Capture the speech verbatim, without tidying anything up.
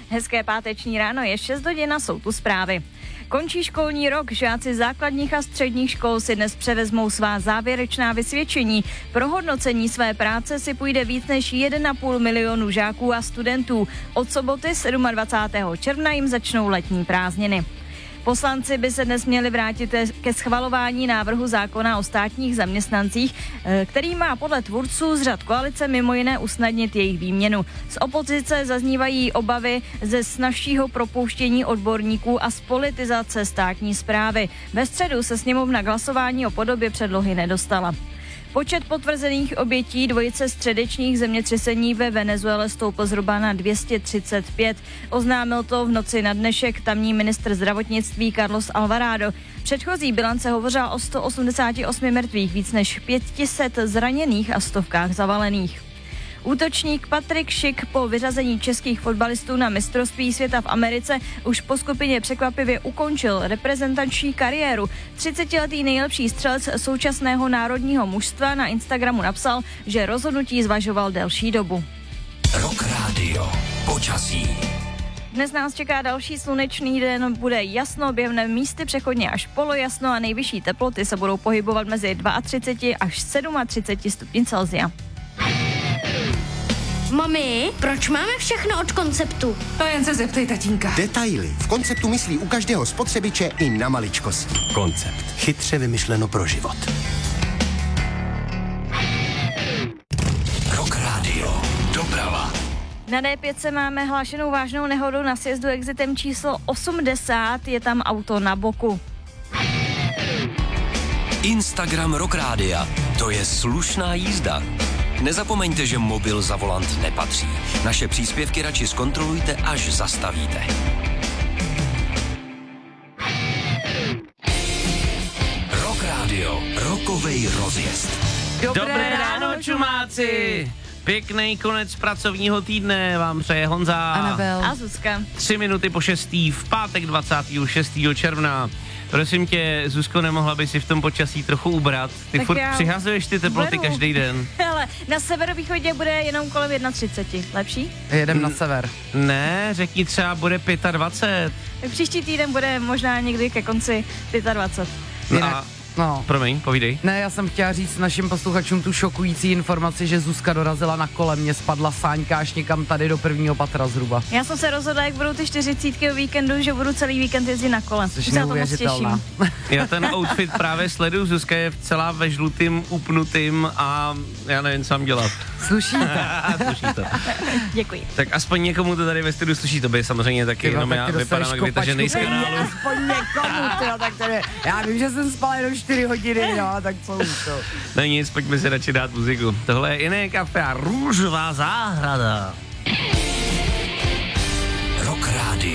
Hezké páteční ráno, je šest hodin a jsou tu zprávy. Končí školní rok, žáci základních a středních škol si dnes převezmou svá závěrečná vysvědčení. Pro hodnocení své práce si půjde víc než jeden a půl milionu žáků a studentů. Od soboty dvacátého sedmého června jim začnou letní prázdniny. Poslanci by se dnes měli vrátit ke schvalování návrhu zákona o státních zaměstnancích, který má podle tvůrců z řad koalice mimo jiné usnadnit jejich výměnu. Z opozice zaznívají obavy ze snazšího propouštění odborníků a z politizace státní správy. Ve středu se sněmovna k hlasování o podobě předlohy nedostala. Počet potvrzených obětí dvojice středečních zemětřesení ve Venezuele stoupl zhruba na dvě stě třicet pět. Oznámil to v noci na dnešek tamní ministr zdravotnictví Carlos Alvarado. Předchozí bilance hovořila o sto osmdesáti osmi mrtvých, víc než pět set zraněných a stovkách zavalených. Útočník Patrik Schick po vyřazení českých fotbalistů na mistrovství světa v Americe už po skupině překvapivě ukončil reprezentační kariéru. třicetiletý nejlepší střelec současného národního mužstva na Instagramu napsal, že rozhodnutí zvažoval delší dobu. Rock Radio. Počasí. Dnes nás čeká další slunečný den, bude jasno, během místy přechodně až polojasno a nejvyšší teploty se budou pohybovat mezi třicet dva až třicet sedm stupňů Celsia. Mami, proč máme všechno od Konceptu? To jen se zeptej tatínka. Detaily. V Konceptu myslí u každého spotřebiče i na maličkosti. Koncept. Chytře vymyšleno pro život. Rock Radio. Doprava. Na D pět se máme hlášenou vážnou nehodu na sjezdu exitem číslo osmdesát, je tam auto na boku. Instagram Rock Rádia. To je slušná jízda. Nezapomeňte, že mobil za volant nepatří. Naše příspěvky radši zkontrolujte, až zastavíte. Rock Radio. Rokovej rozjezd. Dobré, Dobré ráno, čumáci! Pěkný konec pracovního týdne vám přeje Honza. Anabel. A Zuzka. Tři minuty po šestý v pátek dvacátého šestého června. Prosím tě, Zuzko, nemohla by si v tom počasí trochu ubrat? Ty tak furt přihazuješ ty teploty beru. Každý den. Hele, na severovýchodě bude jenom kolem třicet jedna. Lepší? Jedem na sever. Ne, řekni třeba bude dvacet pět. Tak příští týden bude možná někdy ke konci dvacet pět. No a, No. promiň, povídej. Ne, já jsem chtěla říct našim posluchačům tu šokující informaci, že Zuzka dorazila na kole, mě spadla sáňka až někam tady do prvního patra zhruba. Já jsem se rozhodla, jak budou ty čtyřicítky o víkendu, že budu celý víkend jezdit na kole. Což se na to moc těším. Já ten outfit právě sleduju, Zuzka je celá ve žlutým, upnutým a já nevím, co mám dělat. Sluší to. Sluší to. Děkuji. Tak aspoň někomu to tady ve studiu sluší, to by samozřejmě taky, jenom já vypadám jak vytažený z kanálu. Aspoň někomu, tyjo, tak tady, já vím, že jsem spal jenom čtyři hodiny, no, tak co už to. No nic, pojďme si radši dát muziku. Tohle je Jiné kafe a Růžová zahrada. Rock Radio.